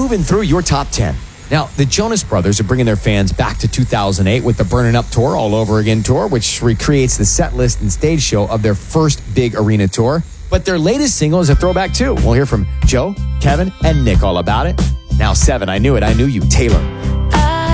moving through your top 10. Now, the Jonas Brothers are bringing their fans back to 2008 with the Burnin' Up Tour All Over Again tour, which recreates the set list and stage show of their first big arena tour. But their latest single is a throwback too. We'll hear from Joe, Kevin, and Nick all about it. Now 7, I Knew It, I Knew You, Taylor.